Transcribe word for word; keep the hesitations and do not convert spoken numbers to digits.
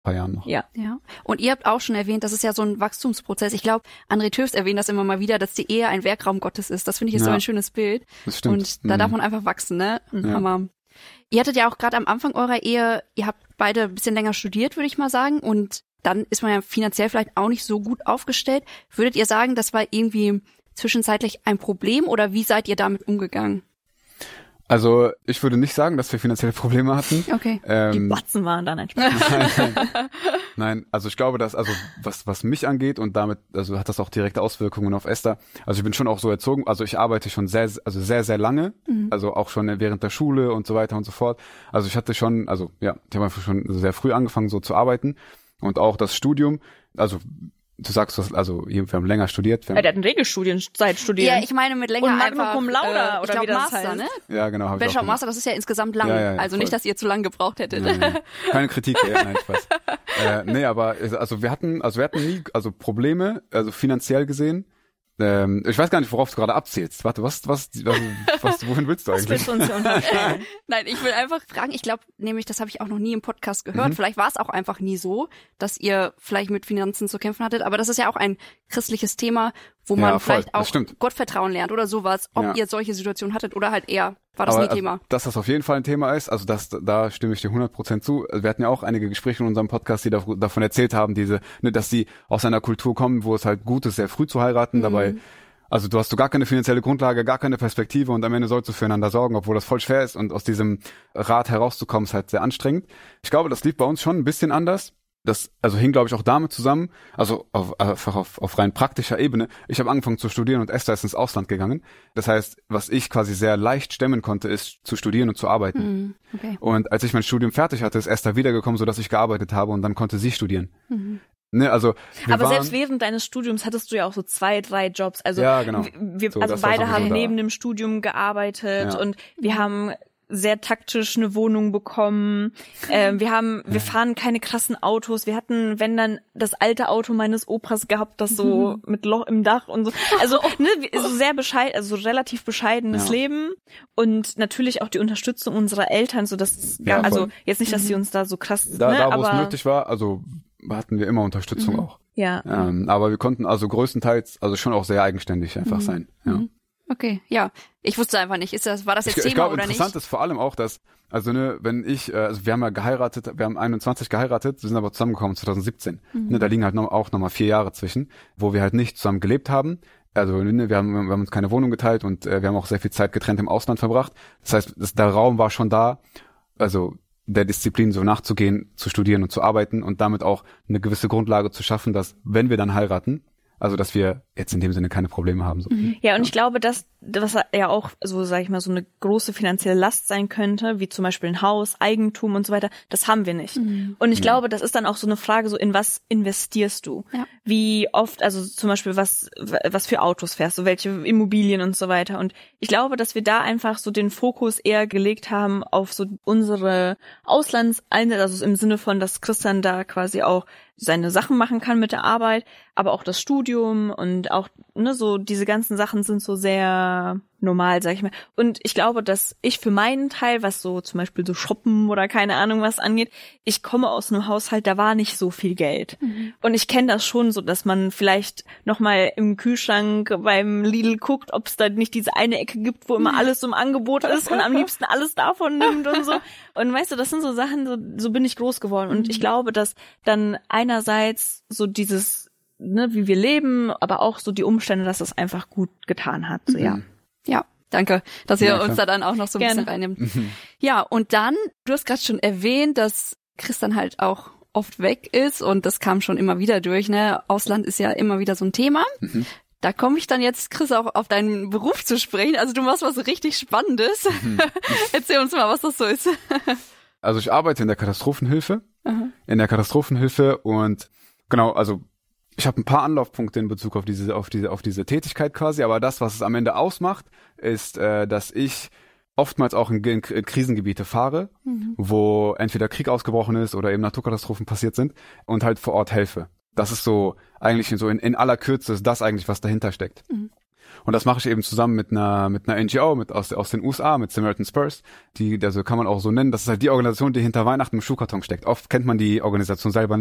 paar Jahren noch. Ja. ja. Und ihr habt auch schon erwähnt, das ist ja so ein Wachstumsprozess. Ich glaube, André Tövs erwähnt das immer mal wieder, dass die Ehe ein Werkraum Gottes ist. Das finde ich ist ja. so ein schönes Bild. Das stimmt. Und da mhm. darf man einfach wachsen, ne? Ja. Hammer. Ihr hattet ja auch gerade am Anfang eurer Ehe, ihr habt beide ein bisschen länger studiert, würde ich mal sagen. Und dann ist man ja finanziell vielleicht auch nicht so gut aufgestellt. Würdet ihr sagen, das war irgendwie zwischenzeitlich ein Problem oder wie seid ihr damit umgegangen? Also ich würde nicht sagen, dass wir finanzielle Probleme hatten. Okay. Ähm, Die Batzen waren dann ein nein, nein. Nein, also ich glaube, dass, also was was mich angeht und damit, also hat das auch direkte Auswirkungen auf Esther. Also ich bin schon auch so erzogen, also ich arbeite schon sehr, also sehr, sehr lange, mhm. also auch schon während der Schule und so weiter und so fort. Also ich hatte schon, also ja, ich habe einfach schon sehr früh angefangen so zu arbeiten und auch das Studium, also du sagst, du hast, also wir haben länger studiert. Wir haben ja, der hat einen Regelstudienzeit studiert. Ja, ich meine mit länger und Magna einfach. Cum Laude, äh, oder ich glaub, wie das Master, heißt. Ne? Ja, genau. Hab Bachelor und Master, das ist ja insgesamt lang. Ja, ja, ja, also voll. nicht, dass ihr zu lang gebraucht hättet. Nein, nein. Keine Kritik, ja, nein, Spaß. äh, nee, aber also wir hatten, also wir hatten nie, also Probleme, also finanziell gesehen. Ähm, ich weiß gar nicht, worauf du gerade abzählst. Warte, was, was, was, was wohin willst du eigentlich? Was willst du uns hier unterstellen? Nein, ich will einfach fragen, ich glaube nämlich, das habe ich auch noch nie im Podcast gehört, mhm. vielleicht war es auch einfach nie so, dass ihr vielleicht mit Finanzen zu kämpfen hattet, aber das ist ja auch ein christliches Thema, wo man ja, voll, vielleicht auch Gottvertrauen lernt oder sowas, ob ja. ihr solche Situationen hattet oder halt eher, war das aber, nie Thema? Also, dass das auf jeden Fall ein Thema ist, also das, da stimme ich dir hundert Prozent zu. Wir hatten ja auch einige Gespräche in unserem Podcast, die da, davon erzählt haben, diese, ne, dass sie aus einer Kultur kommen, wo es halt gut ist, sehr früh zu heiraten, mhm. dabei. Also du hast so gar keine finanzielle Grundlage, gar keine Perspektive und am Ende sollst du füreinander sorgen, obwohl das voll schwer ist und aus diesem Rad herauszukommen ist halt sehr anstrengend. Ich glaube, das lief bei uns schon ein bisschen anders. Das also hing, glaube ich, auch damit zusammen, also auf, einfach auf, auf rein praktischer Ebene. Ich habe angefangen zu studieren und Esther ist ins Ausland gegangen. Das heißt, was ich quasi sehr leicht stemmen konnte, ist zu studieren und zu arbeiten. Mhm, okay. Und als ich mein Studium fertig hatte, ist Esther wiedergekommen, sodass ich gearbeitet habe und dann konnte sie studieren. Mhm. Ne, also wir aber waren, selbst während deines Studiums hattest du ja auch so zwei, drei Jobs. Also ja, genau. wir, so, also beide haben da. neben dem Studium gearbeitet ja. und wir haben sehr taktisch eine Wohnung bekommen. Ähm, wir haben, wir fahren keine krassen Autos. Wir hatten, wenn dann, das alte Auto meines Opas gehabt, das so mhm. mit Loch im Dach und so. Also ne, so sehr bescheiden, also relativ bescheidenes ja. Leben und natürlich auch die Unterstützung unserer Eltern, so dass ja, also jetzt nicht, dass sie uns da so krass, da, ne, da wo aber es nötig war, also hatten wir immer Unterstützung mhm. auch. Ja. Ähm, aber wir konnten also größtenteils, also schon auch sehr eigenständig einfach mhm. sein. Ja. Mhm. Okay, ja. Ich wusste einfach nicht, ist das, war das jetzt ich, Thema ich glaub, oder nicht? Interessant ist vor allem auch, dass, also ne, wenn ich, also wir haben ja geheiratet, wir haben einundzwanzig geheiratet, wir sind aber zusammengekommen zwanzig siebzehn. Mhm. Ne, da liegen halt noch, auch nochmal vier Jahre zwischen, wo wir halt nicht zusammen gelebt haben. Also ne, wir haben, wir haben uns keine Wohnung geteilt und äh, wir haben auch sehr viel Zeit getrennt im Ausland verbracht. Das heißt, das, der Raum war schon da, also der Disziplin so nachzugehen, zu studieren und zu arbeiten und damit auch eine gewisse Grundlage zu schaffen, dass, wenn wir dann heiraten, also dass wir jetzt in dem Sinne keine Probleme haben. So. Mhm. Ja, und ich glaube, dass was ja auch so, sag ich mal, so eine große finanzielle Last sein könnte, wie zum Beispiel ein Haus, Eigentum und so weiter, das haben wir nicht. Mhm. Und ich ja. glaube, das ist dann auch so eine Frage, so in was investierst du? Ja. Wie oft, also zum Beispiel, was was für Autos fährst du, welche Immobilien und so weiter. Und ich glaube, dass wir da einfach so den Fokus eher gelegt haben auf so unsere Auslandseinsätze, also im Sinne von, dass Christian da quasi auch seine Sachen machen kann mit der Arbeit, aber auch das Studium und auch, ne, so diese ganzen Sachen sind so sehr normal, sag ich mal. Und ich glaube, dass ich für meinen Teil, was so zum Beispiel so Shoppen oder keine Ahnung was angeht, ich komme aus einem Haushalt, da war nicht so viel Geld. Mhm. Und ich kenne das schon so, dass man vielleicht nochmal im Kühlschrank beim Lidl guckt, ob es da nicht diese eine Ecke gibt, wo immer alles im Angebot ist und am liebsten alles davon nimmt und so. Und weißt du, das sind so Sachen, so, so bin ich groß geworden. Und ich glaube, dass dann einerseits so dieses, ne, wie wir leben, aber auch so die Umstände, dass das einfach gut getan hat. So, ja. Ja, danke, dass ihr ja, uns da dann auch noch so ein Gerne. bisschen reinnimmt. Mhm. Ja, und dann, du hast gerade schon erwähnt, dass Christian halt auch oft weg ist und das kam schon immer wieder durch, ne? Ausland ist ja immer wieder so ein Thema. Mhm. Da komme ich dann jetzt, Chris, auch auf deinen Beruf zu sprechen. Also du machst was richtig Spannendes. Mhm. Erzähl uns mal, was das so ist. Also ich arbeite in der Katastrophenhilfe, Aha. in der Katastrophenhilfe und genau, also ich habe ein paar Anlaufpunkte in Bezug auf diese, auf diese, auf diese Tätigkeit quasi, aber das, was es am Ende ausmacht, ist, äh, dass ich oftmals auch in, in, in Krisengebiete fahre, mhm. wo entweder Krieg ausgebrochen ist oder eben Naturkatastrophen passiert sind und halt vor Ort helfe. Das ist so eigentlich so in, in aller Kürze ist das eigentlich, was dahinter steckt. Mhm. Und das mache ich eben zusammen mit einer mit einer N G O mit aus aus den U S A, mit Samaritan Spurs, die also kann man auch so nennen. Das ist halt die Organisation, die hinter Weihnachten im Schuhkarton steckt. Oft kennt man die Organisation selber